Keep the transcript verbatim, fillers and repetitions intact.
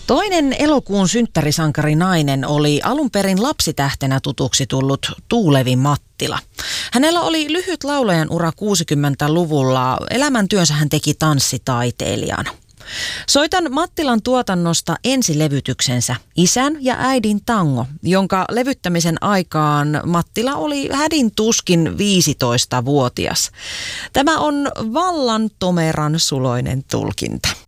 Toinen elokuun synttärisankari nainen oli alun perin lapsitähtenä tutuksi tullut Tuulevi Mattila. Hänellä oli lyhyt laulajan ura kuusikymmentäluvulla. Elämäntyönsä hän teki tanssitaiteilijana. Soitan Mattilan tuotannosta ensilevytyksensä Isän ja äidin tango, jonka levyttämisen aikaan Mattila oli hädin tuskin viisitoistavuotias. Tämä on vallan tomeran suloinen tulkinta.